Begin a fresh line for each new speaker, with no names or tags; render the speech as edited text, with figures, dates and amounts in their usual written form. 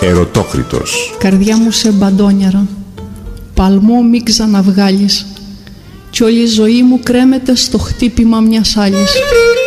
Ερωτόκριτος.
Καρδιά μου σε μπαντόνιαρα, παλμό μη ξαναβγάλεις, κι όλη η ζωή μου κρέμεται στο χτύπημα μιας άλλης.